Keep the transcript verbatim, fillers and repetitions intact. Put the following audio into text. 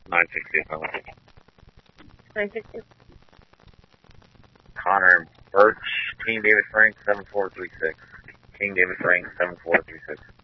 nine sixty. nine sixty. Connor Birch, King David Frank, seven four three six. King David Frank, seven four three six.